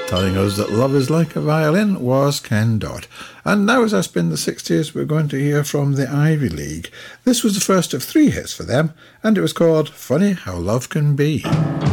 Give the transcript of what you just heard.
Telling us that Love is Like a Violin was Ken Dodd. And now, as I spin the 60s, we're going to hear from the Ivy League. This was the first of 3 hits for them, and it was called Funny How Love Can Be.